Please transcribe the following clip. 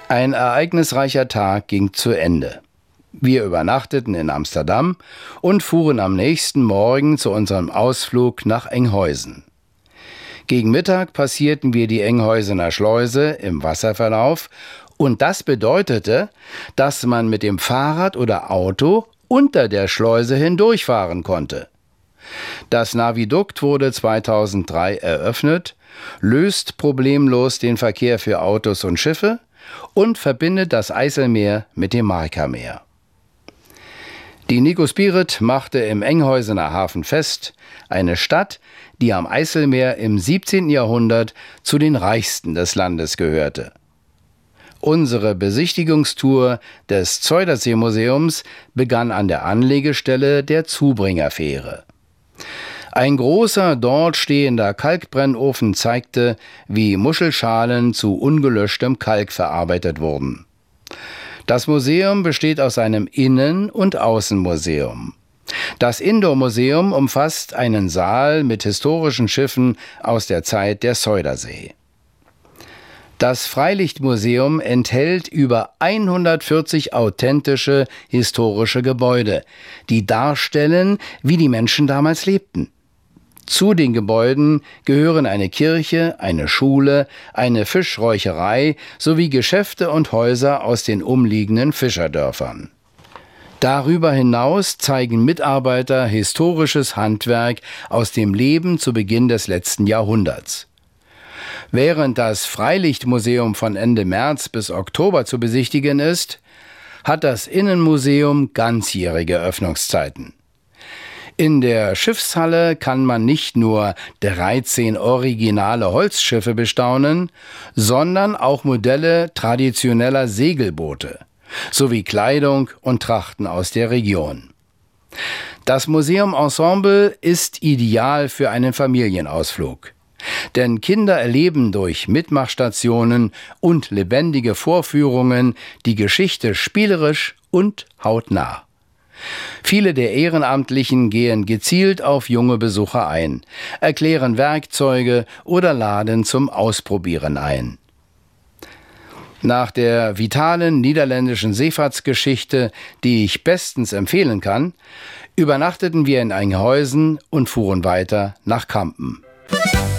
Ein ereignisreicher Tag ging zu Ende. Wir übernachteten in Amsterdam und fuhren am nächsten Morgen zu unserem Ausflug nach Enghausen. Gegen Mittag passierten wir die Enghausener Schleuse im Wasserverlauf und das bedeutete, dass man mit dem Fahrrad oder Auto unter der Schleuse hindurchfahren konnte. Das Navidukt wurde 2003 eröffnet, löst problemlos den Verkehr für Autos und Schiffe und verbindet das Eiselmeer mit dem Markermeer. Die Nico Spirit machte im Enghausener Hafen fest, eine Stadt, die am Eiselmeer im 17. Jahrhundert zu den reichsten des Landes gehörte. Unsere Besichtigungstour des Zuiderzee-Museums begann an der Anlegestelle der Zubringerfähre. Ein großer dort stehender Kalkbrennofen zeigte, wie Muschelschalen zu ungelöschtem Kalk verarbeitet wurden. Das Museum besteht aus einem Innen- und Außenmuseum. Das Indoor-Museum umfasst einen Saal mit historischen Schiffen aus der Zeit der Zuiderzee. Das Freilichtmuseum enthält über 140 authentische historische Gebäude, die darstellen, wie die Menschen damals lebten. Zu den Gebäuden gehören eine Kirche, eine Schule, eine Fischräucherei sowie Geschäfte und Häuser aus den umliegenden Fischerdörfern. Darüber hinaus zeigen Mitarbeiter historisches Handwerk aus dem Leben zu Beginn des letzten Jahrhunderts. Während das Freilichtmuseum von Ende März bis Oktober zu besichtigen ist, hat das Innenmuseum ganzjährige Öffnungszeiten. In der Schiffshalle kann man nicht nur 13 originale Holzschiffe bestaunen, sondern auch Modelle traditioneller Segelboote sowie Kleidung und Trachten aus der Region. Das Museumensemble ist ideal für einen Familienausflug. Denn Kinder erleben durch Mitmachstationen und lebendige Vorführungen die Geschichte spielerisch und hautnah. Viele der Ehrenamtlichen gehen gezielt auf junge Besucher ein, erklären Werkzeuge oder laden zum Ausprobieren ein. Nach der vitalen niederländischen Seefahrtsgeschichte, die ich bestens empfehlen kann, übernachteten wir in Enghausen und fuhren weiter nach Kampen.